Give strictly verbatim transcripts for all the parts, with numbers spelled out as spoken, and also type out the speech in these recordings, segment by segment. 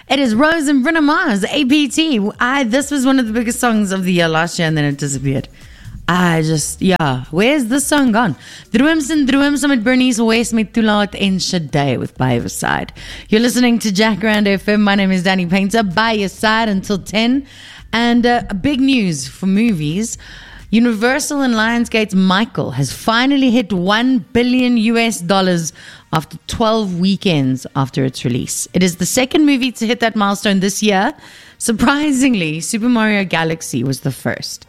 It is Rose and Bruno Mars, A P T. I, this was one of the biggest songs of the year last year, and then it disappeared. I just, yeah, where's this song gone? Drooms and Drooms met Bernice West met Toelaat en Shadai with By Your Side. You're listening to Jacaranda F M. My name is Danny Painter. By your side until ten. And uh, big news for movies. Universal and Lionsgate's Michael has finally hit one billion U S dollars after twelve weekends after its release. It is the second movie to hit that milestone this year. Surprisingly, Super Mario Galaxy was the first.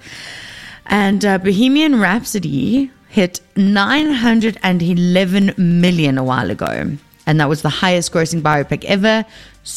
And uh, Bohemian Rhapsody hit nine hundred eleven million a while ago. And that was the highest grossing biopic ever.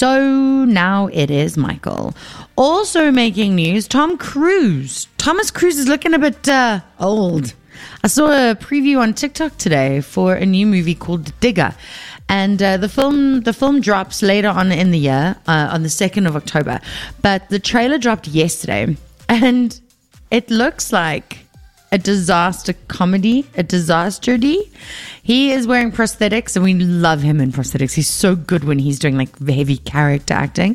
So now it is Michael. Also making news, Tom Cruise. Thomas Cruise is looking a bit uh, old. I saw a preview on TikTok today for a new movie called Digger. And uh, the film the film drops later on in the year, uh, on the second of October. But the trailer dropped yesterday. And it looks like a disaster comedy, a disaster-y. He is wearing prosthetics, and we love him in prosthetics. He's so good when he's doing like heavy character acting.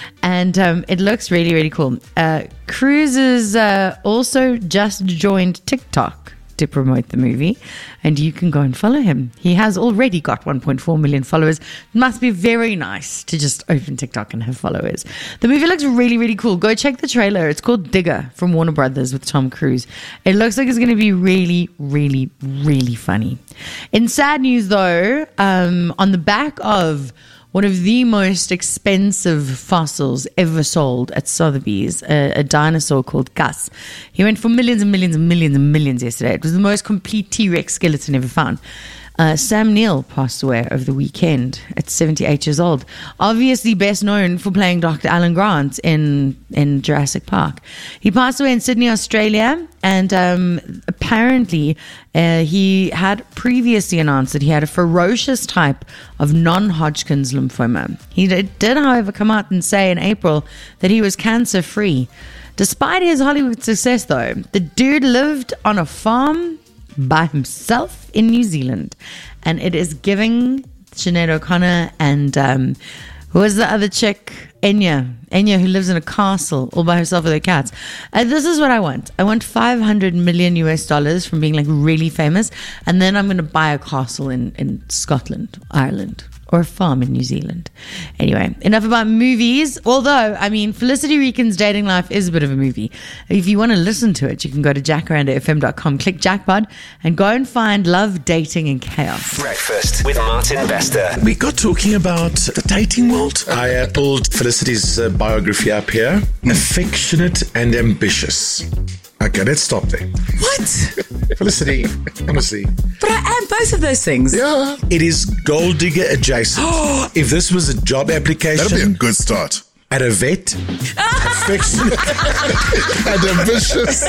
And um, it looks really, really cool. Uh, Cruise is uh, also just joined TikTok to promote the movie, and you can go and follow him. He has already got one point four million followers. It must be very nice to just open TikTok and have followers. The movie looks really, really cool. Go check the trailer. It's called Digger from Warner Brothers with Tom Cruise. It looks like it's going to be really, really, really funny. In sad news, though, um, on the back of one of the most expensive fossils ever sold at Sotheby's, a, a dinosaur called Gus. He went for millions and millions and millions and millions yesterday. It was the most complete T-Rex skeleton ever found. Uh, Sam Neill passed away over the weekend at seventy-eight years old. Obviously best known for playing Doctor Alan Grant in, in Jurassic Park. He passed away in Sydney, Australia, and um, apparently uh, he had previously announced that he had a ferocious type of non-Hodgkin's lymphoma. He did, did, however, come out and say in April that he was cancer-free. Despite his Hollywood success, though, the dude lived on a farm by himself in New Zealand, and it is giving Sinead O'Connor and um, who was the other chick, Enya Enya, who lives in a castle all by herself with her cats. And this is what I want. I want five hundred million U S dollars from being like really famous, and then I'm going to buy a castle in, in Scotland, Ireland, or a farm in New Zealand. Anyway, enough about movies. Although, I mean, Felicity Reeken's dating life is a bit of a movie. If you want to listen to it, you can go to jacaranda f m dot com, click Jackpot, and go and find Love, Dating, and Chaos. Breakfast with Martin Bester. We got talking about the dating world. I uh, pulled Felicity's uh, biography up here. Mm. Affectionate and ambitious. Okay, let's stop there. What? Felicity, honestly. But I am both of those things. Yeah. It is gold digger adjacent. If this was a job application. That'd be a good start. At a vet. Affectionate and ambitious.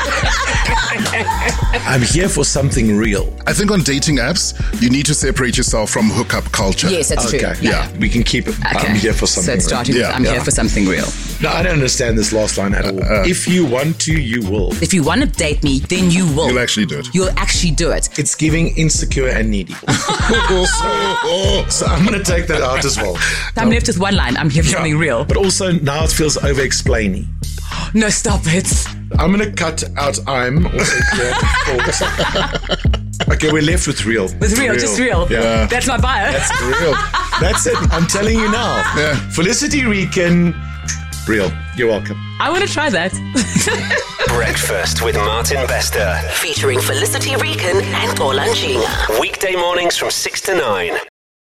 I'm here for something real. I think on dating apps, you need to separate yourself from hookup culture. Yes, that's okay. true. Yeah. We can keep it. Okay. I'm here for something So it's real. starting with, Yeah, I'm yeah. here for something real. No, I don't understand this last line at all. Uh, uh, if you want to, you will. If you want to date me, then you will. You'll actually do it. You'll actually do it. It's giving insecure and needy. so, so I'm going to take that out as well. I'm left with one line. I'm here for something real. But also now it feels over-explaining. No, stop it. I'm going to cut out I'm. Also here for- okay, we're left with real. With real, just real. Yeah. That's my bio. That's real. That's it. I'm telling you now. Yeah. Felicity Reeken, real. You're welcome. I want to try that. Breakfast with Martin Bester. Featuring Felicity Reeken and Paul Anjinga. Weekday mornings from six to nine.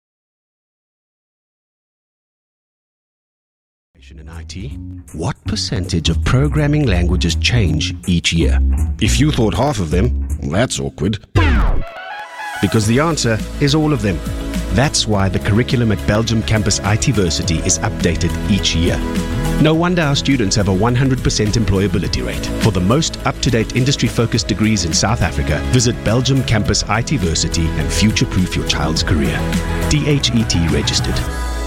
In I T, what percentage of programming languages change each year? If you thought half of them, well, that's awkward. Because the answer is all of them. That's why the curriculum at Belgium Campus ITversity is updated each year. No wonder our students have a one hundred percent employability rate. For the most up-to-date industry-focused degrees in South Africa, visit Belgium Campus ITversity and future-proof your child's career. D H E T registered.